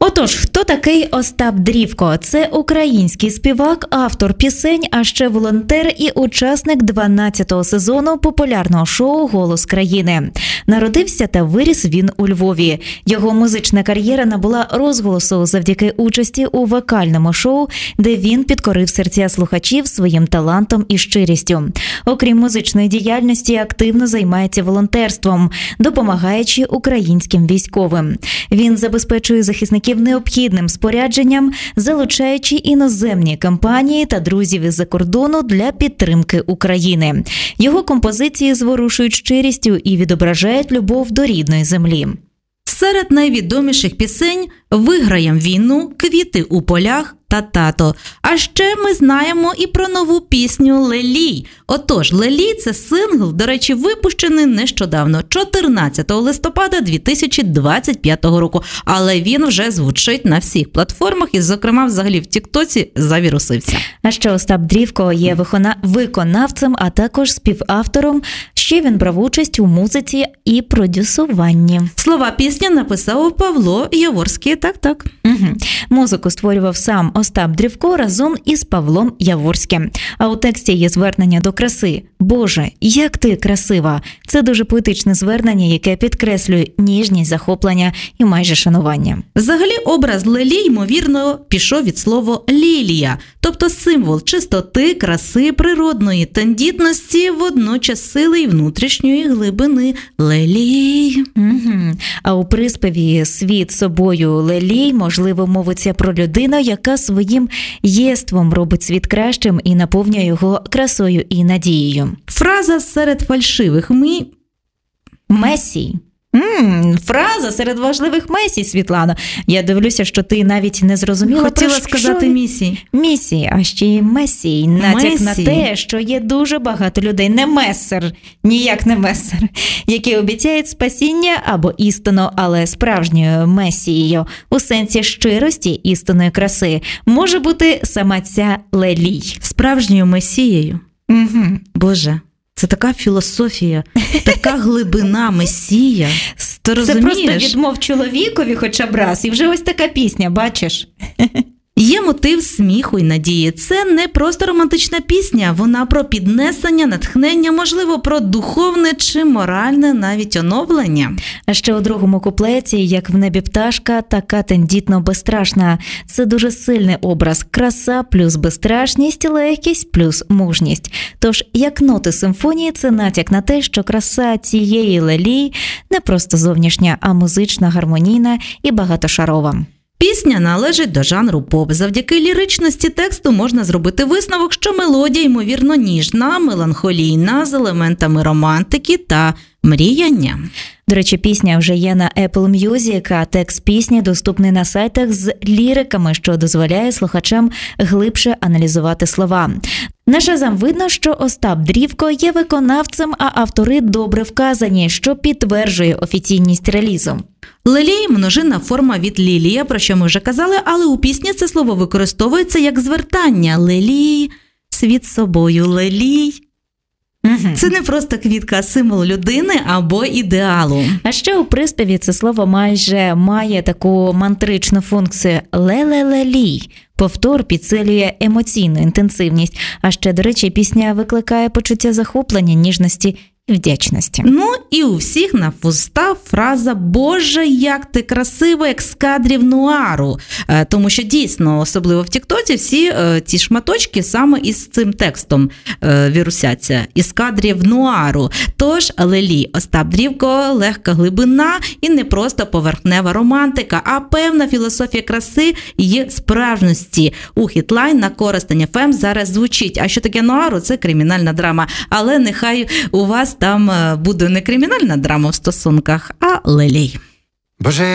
Отож, хто такий Остап Дрівко? Це український співак, автор пісень, а ще волонтер і учасник 12-го сезону популярного шоу «Голос країни». Народився та виріс він у Львові. Його музична кар'єра набула розголосу завдяки участі у вокальному шоу, де він підкорив серця слухачів своїм талантом і щирістю. Окрім музичної діяльності, активно займається волонтерством, допомагаючи українським військовим. Він забезпечує захисників необхідним спорядженням, залучаючи іноземні компанії та друзів із-за кордону для підтримки України. Його композиції зворушують щирістю і відображають любов до рідної землі. Серед найвідоміших пісень «Виграєм війну», «Квіти у полях» та «Тато». А ще ми знаємо і про нову пісню «Лелій». Отож, «Лелій» – це сингл, до речі, випущений нещодавно, 14 листопада 2025 року. Але він вже звучить на всіх платформах і, зокрема, взагалі в Тіктоці завірусився. А ще Остап Дрівко є виконавцем, а також співавтором. Ще він брав участь у музиці і продюсуванні. Слова пісні написав Павло Яворський, так. Угу. Музику створював сам Остап Дрівко разом із Павлом Яворським. А у тексті є звернення до краси. «Боже, як ти красива!» Це дуже поетичне звернення, яке підкреслює ніжність, захоплення і майже шанування. Взагалі образ Лелій, ймовірно, пішов від слова «лілія», тобто символ чистоти, краси, природної тендітності, водночас сили і внутрішньої глибини. Лелій. Угу. А у приспіві «Світ собою лелій» можливо мовиться про людину, яка своїм єством робить світ кращим і наповнює його красою і надією. Фраза серед фальшивих Месій. Фраза серед важливих месій, Світлано. Я дивлюся, що ти навіть не зрозуміла. Хотіла сказати місій. Місій, а ще й месій. Натяк на те, що є дуже багато людей. Не месер, ніяк не месер, які обіцяють спасіння або істину, але справжньою месією, у сенсі щирості, істинної краси, може бути сама ця Лелій. Справжньою месією. Угу. Боже. Це така філософія, така глибина месія. Ти розумієш? Це просто відмов чоловікові хоча б раз, і вже ось така пісня, бачиш? Є мотив сміху й надії. Це не просто романтична пісня, вона про піднесення, натхнення, можливо, про духовне чи моральне навіть оновлення. А ще у другому куплеті, як в небі пташка, така тендітно безстрашна. Це дуже сильний образ. Краса плюс безстрашність, легкість плюс мужність. Тож, як ноти симфонії, це натяк на те, що краса цієї Лелій не просто зовнішня, а музична, гармонійна і багатошарова. Пісня належить до жанру поп. Завдяки ліричності тексту можна зробити висновок, що мелодія, ймовірно, ніжна, меланхолійна, з елементами романтики та мріяння. До речі, пісня вже є на Apple Music, а текст пісні доступний на сайтах з ліриками, що дозволяє слухачам глибше аналізувати слова. На Шазам видно, що Остап Дрівко є виконавцем, а автори добре вказані, що підтверджує офіційність релізу. Лелій – множинна форма від лілія, про що ми вже казали, але у пісні це слово використовується як звертання. Лелій, світ собою лелій. Це не просто квітка, а символ людини або ідеалу. А ще у приспіві це слово майже має таку мантричну функцію «ле-ле-ле-лій». Повтор підсилює емоційну інтенсивність. А ще, до речі, пісня викликає почуття захоплення, ніжності і вдячності. Ну і у всіх на вустах фраза «Боже, як ти красива, як з кадрів нуару». Тому що дійсно, особливо в Тіктоці, всі ці шматочки саме із цим текстом вірусяться. Із кадрів нуару. Тож Лелій, Остап Дрівко, легка глибина і не просто поверхнева романтика, а певна філософія краси і справжності. У хітлайн на Коростень ФМ зараз звучить. А що таке нуару? Це кримінальна драма. Але нехай у вас там буде не кримінальна драма в стосунках, а Лелій. Боже,